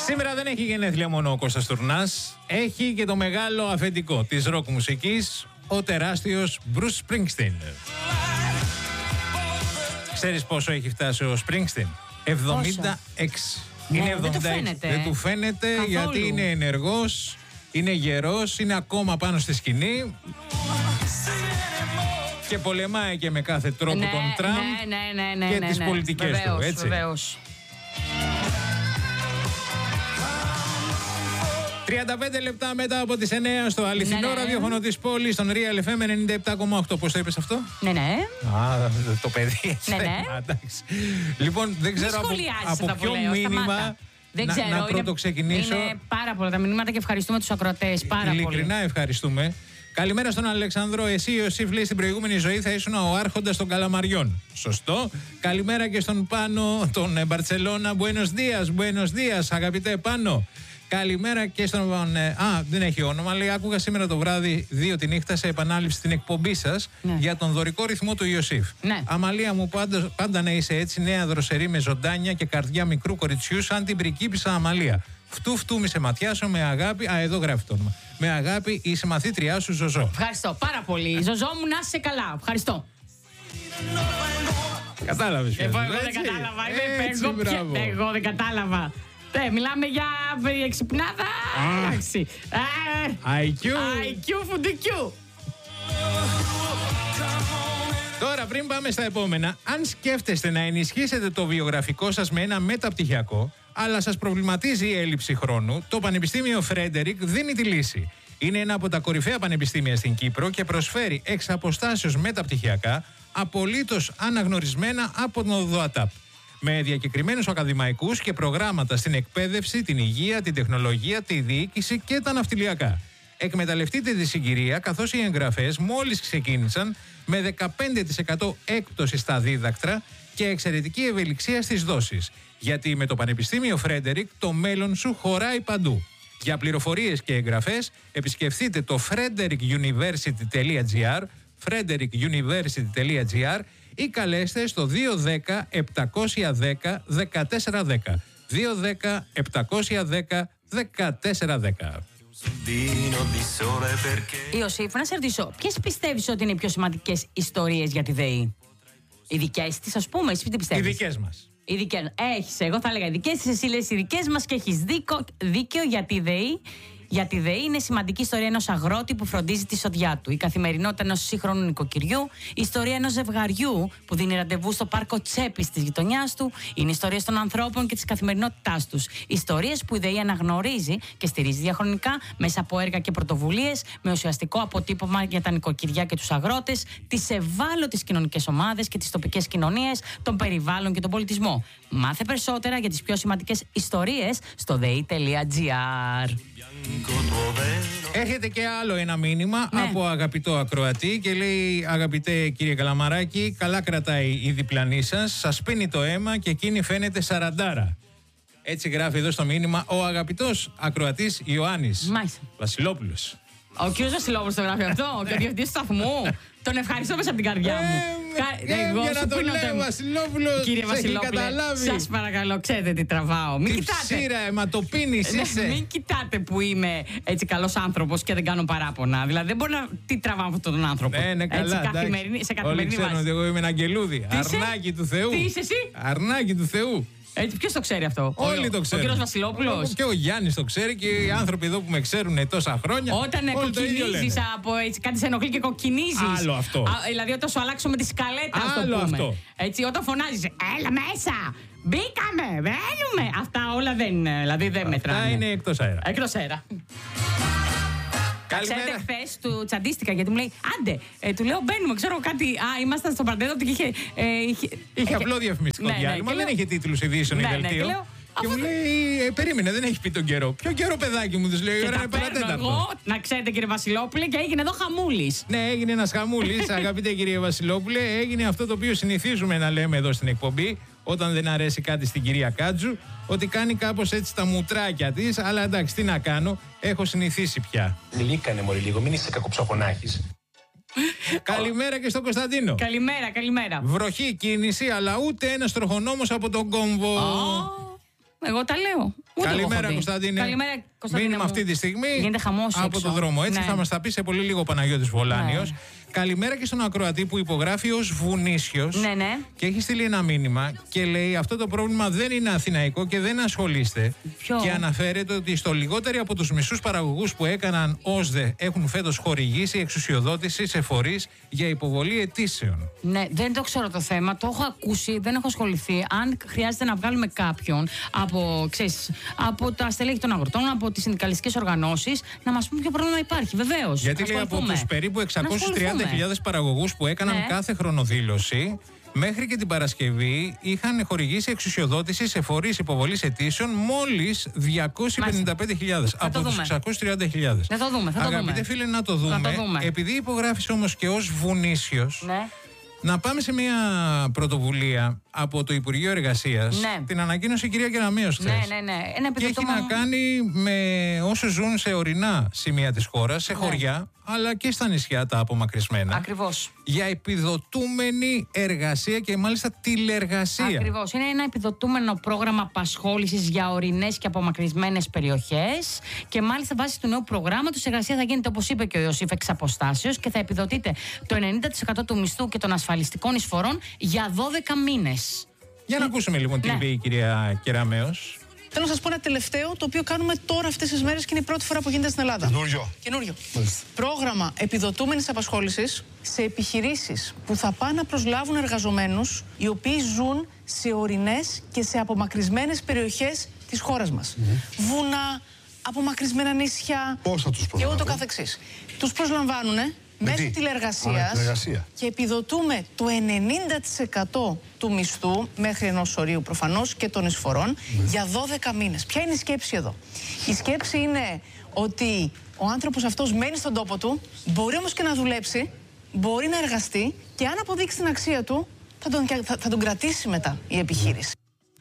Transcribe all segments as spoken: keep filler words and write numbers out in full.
Σήμερα δεν έχει γενέθλια μόνο ο Κώστας Τουρνάς, έχει και το μεγάλο αφεντικό της ροκ μουσικής, ο τεράστιος Bruce Springsteen. Ξέρεις πόσο έχει φτάσει ο Springsteen? εβδομήντα έξι. Ναι, Είναι δεν εβδομήντα έξι. του φαίνεται. Δεν του φαίνεται Καθόλου. γιατί είναι ενεργός, είναι γερός, είναι ακόμα πάνω στη σκηνή και πολεμάει και με κάθε τρόπο ναι, τον Τραμπ ναι, ναι, ναι, ναι, και ναι, τις ναι. πολιτικές βεβαίως, του, έτσι. Βεβαίως. τριάντα πέντε λεπτά μετά από τις εννιά στο αληθινό Ναι, ναι. ραδιόφωνο της πόλης, στον Real εφ εμ ενενήντα επτά κόμμα οκτώ. Πώς το είπες αυτό? Ναι, ναι. Α, το παιδί έχει Ναι, ναι. θέμα, εντάξει. Λοιπόν, δεν ξέρω από, σχολιάζεις από αυτά που ποιο λέω, μήνυμα σταμάτα. Δεν να, ξέρω, να είναι, πρώτο ξεκινήσω. Είναι πάρα πολλά τα μηνύματα και ευχαριστούμε τους ακροατές. Πάρα Ειλικρινά πολύ. ευχαριστούμε. Καλημέρα στον Αλεξάνδρο. Εσύ, Ιωσήφ, λέει στην προηγούμενη ζωή θα ήσουν ο άρχοντας των Καλαμαριών. Σωστό. Καλημέρα και στον Πάνο, τον ε, Μπαρτσελώνα. Buenos días, buenos días, αγαπητέ Πάνο. Καλημέρα και στον. Ε, α, δεν έχει όνομα. Λέει: άκουγα σήμερα το βράδυ δύο τη νύχτα σε επανάληψη την εκπομπή σας Ναι. για τον δωρικό ρυθμό του Ιωσήφ. Ναι. Αμαλία μου, πάντα, πάντα να είσαι έτσι, νέα δροσερή με ζωντάνια και καρδιά μικρού κοριτσιού, σαν την πριγκίπισσα Αμαλία. Φτού φτού μη σε ματιάσω με αγάπη. Α, εδώ γράφει το όνομα. Με αγάπη η συμμαθήτριά σου Ζωζό. Ευχαριστώ πάρα πολύ. Ζωζό μου, να είσαι καλά. Ευχαριστώ. Κατάλαβες. Εγώ, εγώ δεν κατάλαβα. Είμαι Έτσι, εγώ, μπράβο. πια- εγώ δεν κατάλαβα. Ναι, μιλάμε για εξυπνάδα. Εντάξει. Ε, άι κιου. άι κιου φουντικιού. Τώρα, πριν πάμε στα επόμενα, αν σκέφτεστε να ενισχύσετε το βιογραφικό σας με ένα μεταπτυχιακό, αλλά σας προβληματίζει η έλλειψη χρόνου, το Πανεπιστήμιο Φρέντερικ δίνει τη λύση. Είναι ένα από τα κορυφαία πανεπιστήμια στην Κύπρο και προσφέρει εξ αποστάσεως μεταπτυχιακά, απολύτως αναγνωρισμένα από τον ΟΔΟΑΤΑΠ. Με διακεκριμένους ακαδημαϊκούς και προγράμματα στην εκπαίδευση, την υγεία, την τεχνολογία, τη διοίκηση και τα ναυτιλιακά. Εκμεταλλευτείτε τη συγκυρία, καθώς οι εγγραφές μόλις ξεκίνησαν με δεκαπέντε τοις εκατό έκπτωση στα δίδακτρα και εξαιρετική ευελιξία στις δόσεις. Γιατί με το Πανεπιστήμιο Φρέντερικ το μέλλον σου χωράει παντού. Για πληροφορίες και εγγραφές επισκεφτείτε το frederickuniversity τελεία gr, frederickuniversity τελεία gr ή καλέστε στο δύο ένα μηδέν επτακόσια δέκα δεκατέσσερα δέκα. δύο ένα μηδέν επτακόσια δέκα δεκατέσσερα δέκα. Ιωσήφ, να σε ρωτήσω, ποιες πιστεύεις ότι είναι οι πιο σημαντικές ιστορίες για τη ΔΕΗ? Οι δικές της, ας πούμε, εσύ τι Οι πιστεύεις? δικές μας. Οι δικές. Έχεις, εγώ θα έλεγα οι δικές της, εσύ λες οι δικές μας και έχεις δίκιο, δίκιο για τη ΔΕΗ. Για τη ΔΕΗ είναι σημαντική ιστορία ενός αγρότη που φροντίζει τη σοδιά του, η καθημερινότητα ενός σύγχρονου νοικοκυριού, η ιστορία ενός ζευγαριού που δίνει ραντεβού στο πάρκο Τσέπης της γειτονιάς του, είναι ιστορίες των ανθρώπων και της καθημερινότητάς τους. Ιστορίες που η ΔΕΗ αναγνωρίζει και στηρίζει διαχρονικά μέσα από έργα και πρωτοβουλίες, με ουσιαστικό αποτύπωμα για τα νοικοκυριά και τους αγρότες, τις ευάλωτες κοινωνικές ομάδες και τις τοπικές κοινωνίες, τον περιβάλλον και τον πολιτισμό. Μάθε περισσότερα για τις πιο σημαντικές ιστορίες στο δei τελεία gr. Έρχεται και άλλο ένα μήνυμα Ναι. από αγαπητό ακροατή και λέει: αγαπητέ κύριε Καλαμαράκη, καλά κρατάει η διπλανή σας, σας πίνει το αίμα και εκείνη φαίνεται σαραντάρα. Έτσι γράφει εδώ στο μήνυμα ο αγαπητός ακροατής Ιωάννης Μάλιστα. Βασιλόπουλος. Ο κύριος Βασιλόπουλος το γράφει αυτό, και ο διευθυντής του σταθμού. Τον ευχαριστώ μέσα από την καρδιά μου. Κα- ε, εγώ για σου να το πίνω λέω, το αίμα. Βασιλόπουλος, Κύριε σε έχει Βασιλόπουλε, καταλάβει. σας παρακαλώ, ξέρετε τι τραβάω. Μην Τι κοιτάτε. ψήρα, αιματοπίνης Ναι, είσαι. μην κοιτάτε που είμαι έτσι καλός άνθρωπος και δεν κάνω παράπονα. Δηλαδή δεν μπορεί να. Τι τραβάω από αυτόν τον άνθρωπο. Ναι, ναι, καλά. Έτσι, εντάξει. καθημερινή, σε καθημερινή Όλοι ξέρουν βάση. ότι εγώ είμαι ένα αγγελούδι. Τι είσαι? Αρνάκι του Θεού. Τι είσαι εσύ? Αρνάκι του Θεού. Έτσι, ποιος το ξέρει αυτό? Όλοι ο, το ξέρουν. Ο κύριος Βασιλόπουλος. Και ο Γιάννης το ξέρει και οι άνθρωποι εδώ που με ξέρουν τόσα χρόνια. Όταν όλοι το ίδιο κοκκινίζεις λένε. από έτσι, κάτι σε ενοχλεί και κοκκινίζεις. Άλλο αυτό. Α, δηλαδή όταν σου αλλάξω με τη σκαλέτα, ας το Άλλο πούμε. αυτό. Έτσι, όταν φωνάζεις, έλα μέσα, μπήκαμε, μπαίνουμε. Αυτά όλα δεν είναι, δηλαδή δεν μετράνε. Αυτά είναι εκτός αέρα. Εκτός αέρα. Καλημέρα. Ξέρετε, χθες του τσαντίστηκα γιατί μου λέει, άντε, ε, του λέω μπαίνουμε, ξέρω κάτι. Α, ήμασταν στο παντέδο και είχε. Ε, είχε Είχε απλό διαφημιστικό Ναι, ναι, διάλειμμα, και δεν λέω- είχε τίτλους ειδήσεων ή Ναι, ναι, και δελτίο. λέω, Και αφού μου δεν- λέει, ε, περίμενε, δεν έχει πει τον καιρό. Ποιο καιρό, παιδάκι μου, του λέει, η Και ώρα τα είναι παίρνω παρατέταρτο. εγώ, να ξέρετε κύριε Βασιλόπουλε, και έγινε εδώ χαμούλης. Ναι, έγινε ένα χαμούλη, αγαπητέ κύριε Βασιλόπουλε. Έγινε αυτό το οποίο συνηθίζουμε να λέμε εδώ στην εκπομπή, όταν δεν αρέσει κάτι στην κυρία Κάτζου, ότι κάνει κάπως έτσι τα μουτράκια της. Αλλά εντάξει, τι να κάνω, έχω συνηθίσει πια. Λύκανε μωρή λίγο, μην είσαι κακοψοχονάχης. Καλημέρα και στον Κωνσταντίνο. Καλημέρα, καλημέρα. Βροχή κίνηση, αλλά ούτε ένα τροχονόμος από τον κόμβο. Ω, Εγώ τα λέω. Ούτε Καλημέρα, Κωνσταντίνε. Καλημέρα, Κωνσταντίνε. Μήνυμα αυτή τη στιγμή από έξω. Το δρόμο. Έτσι, ναι. Θα μας τα πει σε πολύ λίγο ο Παναγιώτης Βολάνιος. Ναι. Καλημέρα και στον ακροατή που υπογράφει ως Βουνίσιος. Ναι, ναι. Και έχει στείλει ένα μήνυμα και λέει: αυτό το πρόβλημα δεν είναι αθηναϊκό και δεν ασχολείστε. Ποιο? Και αναφέρεται ότι στο λιγότεροι από τους μισούς παραγωγούς που έκαναν ΩΣΔΕ έχουν φέτος χορηγήσει εξουσιοδότηση σε φορείς για υποβολή αιτήσεων. Ναι, δεν το ξέρω το θέμα. Το έχω ακούσει, δεν έχω ασχοληθεί. Αν χρειάζεται να βγάλουμε κάποιον από, ξέρεις, από τα στελέχη των αγροτών, από τις συνδικαλιστικές οργανώσεις, να μας πούμε ποιο πρόβλημα υπάρχει. Βεβαίως. Γιατί λέει από τους περίπου εξακόσιες τριάντα χιλιάδες παραγωγούς που έκαναν ναι. κάθε χρόνο δήλωση, μέχρι και την Παρασκευή είχαν χορηγήσει εξουσιοδότηση σε φορείς υποβολής αιτήσεων μόλις διακόσιες πενήντα πέντε χιλιάδες από τους εξακόσιες τριάντα χιλιάδες. Θα το δούμε, θα το Αγαπητέ δούμε. φίλε, να το δούμε. το δούμε. Επειδή υπογράφεις όμως και ως Βουνίσιος, ναι. να πάμε σε μια πρωτοβουλία από το Υπουργείο Εργασίας. Ναι. Την ανακοίνωσε η κυρία Κεραμέως χθες. Ναι, ναι, ναι. Ένα και έχει να κάνει με όσους ζουν σε ορεινά σημεία της χώρας, σε ναι. χωριά, αλλά και στα νησιά τα απομακρυσμένα. Ακριβώς. Για επιδοτούμενη εργασία και μάλιστα τηλεργασία. Ακριβώς. Είναι ένα επιδοτούμενο πρόγραμμα απασχόλησης για ορεινές και απομακρυσμένες περιοχές. Και μάλιστα βάσει του νέου προγράμματος η εργασία θα γίνεται, όπως είπε και ο Ιωσήφ, εξ αποστάσεως και θα επιδοτείται το ενενήντα τοις εκατό του μισθού και των ασφαλιστικών εισφορών για δώδεκα μήνες. Για να ακούσουμε λοιπόν τι ναι. είπε η κυρία Κεραμέως. Θέλω να σας πω ένα τελευταίο, το οποίο κάνουμε τώρα αυτές τις μέρες και είναι η πρώτη φορά που γίνεται στην Ελλάδα. Καινούριο. Καινούριο. Πρόγραμμα επιδοτούμενης απασχόλησης σε επιχειρήσεις που θα πάνε να προσλάβουν εργαζομένους οι οποίοι ζουν σε ορεινές και σε απομακρυσμένες περιοχές της χώρας μας. Mm-hmm. Βουνά, απομακρυσμένα νησιά. Πώς θα τους και ούτω καθεξής. Τους προσλαμβάνουνε μέσω τηλεργασίας και επιδοτούμε το ενενήντα τοις εκατό του μισθού μέχρι ενός ορίου προφανώς και των εισφορών mm. για δώδεκα μήνες. Ποια είναι η σκέψη εδώ? Η σκέψη είναι ότι ο άνθρωπος αυτός μένει στον τόπο του, μπορεί όμως και να δουλέψει, μπορεί να εργαστεί και αν αποδείξει την αξία του θα τον, θα, θα τον κρατήσει μετά η επιχείρηση.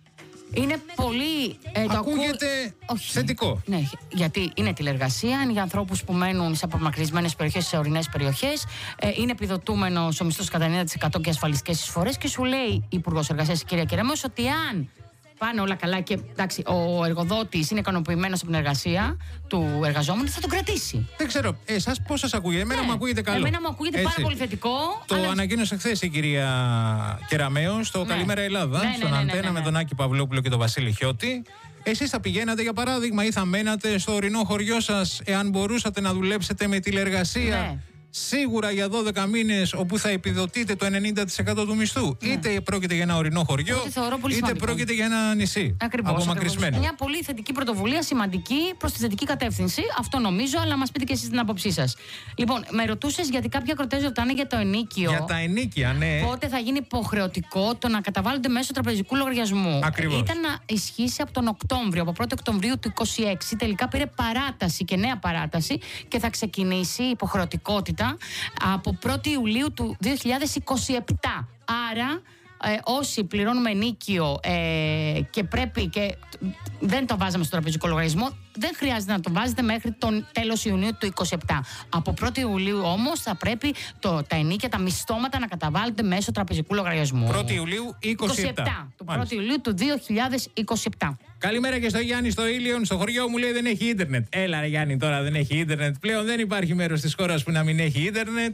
Είναι πολύ. Ε, το Ακούγεται ακού... θετικό. Ναι, γιατί είναι τηλεργασία, είναι για ανθρώπους που μένουν σε απομακρυσμένες περιοχές, σε ορεινές περιοχές. Ε, είναι επιδοτούμενος ο μισθός κατά ενενήντα τοις εκατό και ασφαλιστικές εισφορές. Και σου λέει η Υπουργός Εργασίας, η κυρία Κεραμέως, ότι αν πάνε όλα καλά και εντάξει, ο εργοδότης είναι ικανοποιημένος από την εργασία του εργαζόμενου, θα τον κρατήσει. Δεν ξέρω, εσάς πώς σας ακούγεται? Εμένα ναι. μου ακούγεται καλό. Εμένα μου ακούγεται έτσι. πάρα πολύ θετικό. Το αλλά... ανακοίνωσε χθες η κυρία Κεραμέως στο ναι. Καλημέρα Ελλάδα, ναι, ναι, στον ναι, ναι, Αντένα ναι, ναι. με τον Άκη Παυλόπουλο και τον Βασίλη Χιώτη. Εσείς θα πηγαίνατε για παράδειγμα ή θα μένατε στο ορεινό χωριό σας εάν μπορούσατε να δουλέψετε με τηλεργασία? Ναι. Σίγουρα για δώδεκα μήνες, όπου θα επιδοτείτε το ενενήντα τοις εκατό του μισθού. Ναι. Είτε πρόκειται για ένα ορεινό χωριό, είτε σημαντικό. Πρόκειται για ένα νησί. Ακριβώς, απομακρυσμένο. Ακριβώς. Μια πολύ θετική πρωτοβουλία, σημαντική, προς τη θετική κατεύθυνση. Αυτό νομίζω, αλλά μας πείτε και εσείς την άποψή σας. Λοιπόν, με ρωτούσες γιατί κάποιοι ακροτές ρωτάνε για το ενίκιο. Για τα ενίκια, ναι. Πότε θα γίνει υποχρεωτικό το να καταβάλλονται μέσω τραπεζικού λογαριασμού. Ακριβώς. Ήταν να ισχύσει από τον Οκτώβριο, από πρώτη Οκτωβρίου του είκοσι έξι. Τελικά πήρε παράταση και νέα παράταση και θα ξεκινήσει η υποχρεωτικότητα από πρώτη Ιουλίου του δύο χιλιάδες είκοσι επτά. Άρα ε, όσοι πληρώνουμε ενίκιο ε, και πρέπει και δεν το βάζαμε στο τραπεζικό λογαριασμό, δεν χρειάζεται να το βάζετε μέχρι τον τέλος Ιουνίου του είκοσι επτά. Από πρώτη Ιουλίου όμως θα πρέπει το, τα ενίκια, τα μισθώματα να καταβάλλονται μέσω τραπεζικού λογαριασμού. πρώτη Ιουλίου είκοσι επτά. είκοσι επτά. Του πρώτη Ιουλίου του δύο χιλιάδες είκοσι επτά. Καλημέρα και στο Γιάννη στο Ήλιον. Στο χωριό μου λέει δεν έχει ίντερνετ. Έλα ρε Γιάννη, τώρα δεν έχει ίντερνετ. Πλέον δεν υπάρχει μέρος της χώρας που να μην έχει ίντερνετ.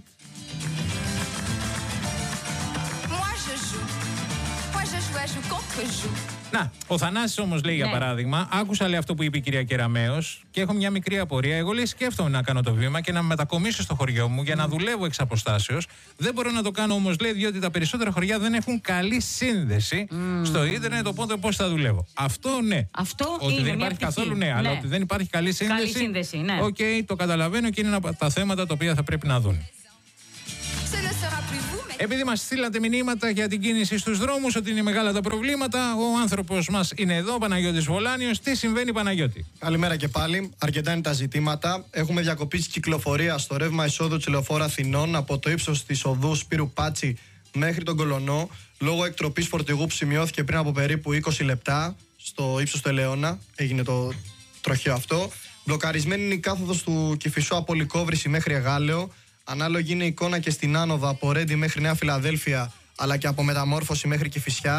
Να, ο Θανάσης όμως λέει, ναι, για παράδειγμα, άκουσα λέει αυτό που είπε η κυρία Κεραμέως και έχω μια μικρή απορία. Εγώ λέει σκέφτομαι να κάνω το βήμα και να με μετακομίσω στο χωριό μου για να δουλεύω εξ αποστάσεως. Δεν μπορώ να το κάνω όμως, λέει, διότι τα περισσότερα χωριά δεν έχουν καλή σύνδεση mm. στο ίντερνετ. Οπότε πώς θα δουλεύω? Αυτό ναι. Αυτό ότι είναι δεν υπάρχει καθόλου ναι, ναι, αλλά ότι δεν υπάρχει καλή σύνδεση. Καλή σύνδεση, ναι. Οκ, okay, το καταλαβαίνω και είναι ένα από τα θέματα τα οποία θα πρέπει να δουν. Επειδή μας στείλατε μηνύματα για την κίνηση στους δρόμους, ότι είναι μεγάλα τα προβλήματα, ο άνθρωπος μας είναι εδώ, ο Παναγιώτης Βολάνιος. Τι συμβαίνει, Παναγιώτη? Καλημέρα και πάλι. Αρκετά είναι τα ζητήματα. Έχουμε διακοπή κυκλοφορία στο ρεύμα εισόδου της Λεωφόρου Αθηνών από το ύψος της οδού Σπύρου Πάτσι μέχρι τον Κολωνό, λόγω εκτροπής φορτηγού που σημειώθηκε πριν από περίπου είκοσι λεπτά στο ύψος του Ελαιώνα. Έγινε το τροχαίο αυτό. Μπλοκαρισμένη είναι η κάθοδος του Κηφισού από Λυκόβρηση μέχρι Εγάλεο. Ανάλογη είναι η εικόνα και στην άνοδο από Ρέντι μέχρι Νέα Φιλαδέλφια, αλλά και από Μεταμόρφωση μέχρι Κηφισιά.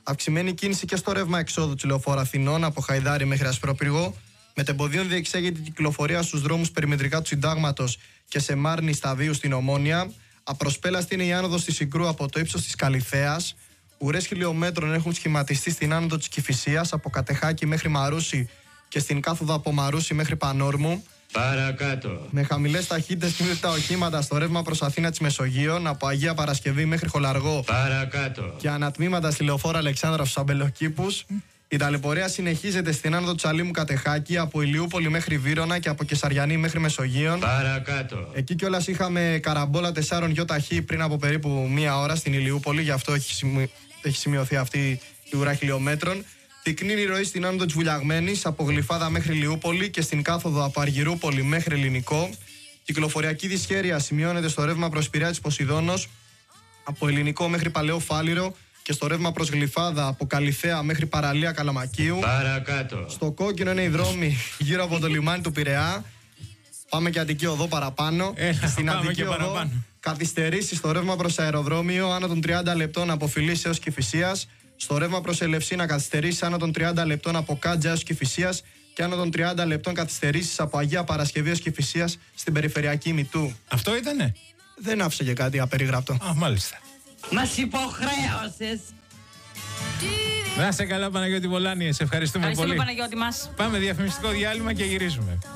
Αυξημένη κίνηση και στο ρεύμα εξόδου του λεωφόρου Αθηνών από Χαϊδάρι μέχρι Ασπρόπυργο. Μετεμποδίων διεξέγεται η κυκλοφορία στους δρόμους περιμετρικά του Συντάγματος και σε Μάρνη Σταδίου στην Ομόνια. Απροσπέλαστη είναι η άνοδος της Συγκρού από το ύψος της Καλιθέας. Ουρές χιλιόμετρων έχουν σχηματιστεί στην άνοδο της Κηφισίας από Κατεχάκη μέχρι Μαρούσι και στην κάθοδο από Μαρούσι μέχρι Πανόρμου. Παρακάτω. Με χαμηλές ταχύτητες κινούνται τα οχήματα στο ρεύμα προς Αθήνα της Μεσογείων από Αγία Παρασκευή μέχρι Χολαργό. Παρακάτω. Και ανατμήματα στη λεωφόρο Αλεξάνδρα στους Αμπελοκήπους. Η ταλαιπωρία συνεχίζεται στην άνοδο του Αλήμου Κατεχάκη από Ηλιούπολη μέχρι Βύρωνα και από Κεσαριανή μέχρι Μεσογείων. Παρακάτω. Εκεί κιόλας είχαμε καραμπόλα τεσσάρων γιοταχή πριν από περίπου μία ώρα στην Ηλιούπολη, γι' αυτό έχει, σημει... έχει σημειωθεί αυτή η ουρά χιλιόμετρων. Τυκνή η ροή στην άνοδο της Βουλιαγμένης από Γλυφάδα μέχρι Ηλιούπολη και στην κάθοδο από Αργυρούπολη μέχρι Ελληνικό. Κυκλοφοριακή δυσχέρεια σημειώνεται στο ρεύμα προς Πειραιά της Ποσειδώνος από Ελληνικό μέχρι Παλαιό Φάληρο και στο ρεύμα προς Γλυφάδα από Καλιθέα μέχρι Παραλία Καλαμακίου. Παρακάτω. Στο κόκκινο είναι οι δρόμοι γύρω από το λιμάνι του Πειραιά. Πάμε και Αττική Οδό παραπάνω. Ε, στην Αττική Οδό καθυστερήσει στο ρεύμα προς αεροδρόμιο άνω των τριάντα λεπτών από Φιλής έως Κηφισίας. Στο ρεύμα προς Ελευσίνα καθυστερήσεις άνω των τριάντα λεπτών από Κάντζα έως Κηφισίας και άνω των τριάντα λεπτών καθυστερήσεις από Αγία Παρασκευή έως Κηφισίας στην περιφερειακή Μητού. Αυτό ήτανε? Δεν άφησε και κάτι απερίγραπτο. Α, μάλιστα. Μας υποχρέωσες. Να είσαι καλά, Παναγιώτη Βολάνη, σε ευχαριστούμε, Ευχαριστούμε, πολύ. Παναγιώτη μας. Πάμε διαφημιστικό διάλειμμα και γυρίζουμε.